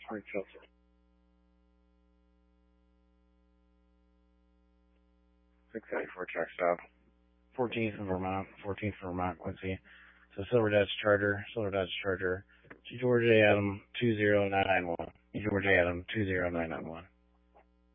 Frank Chelsea. 674 track stop. 14th for Vermont, Quincy. So Silver Dodge Charger, Georgia Adam 20991. Georgia Adam 20991.